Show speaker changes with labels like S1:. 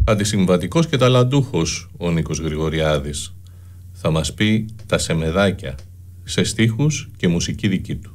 S1: Αντισυμβατικός και ταλαντούχος ο Νίκος Γρηγοριάδης. Θα μας πει τα σεμεδάκια, σε στίχους και μουσική δική του.